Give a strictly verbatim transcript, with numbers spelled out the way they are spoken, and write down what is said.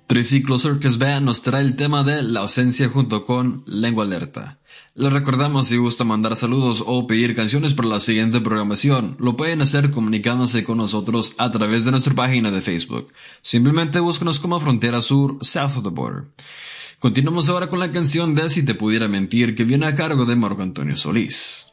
Triciclo Circus Band nos trae el tema de La ausencia junto con Lengua Alerta. Les recordamos, si gusta mandar saludos o pedir canciones para la siguiente programación, lo pueden hacer comunicándose con nosotros a través de nuestra página de Facebook. Simplemente búscanos como Frontera Sur, South of the Border. Continuamos ahora con la canción de Si te pudiera mentir, que viene a cargo de Marco Antonio Solís.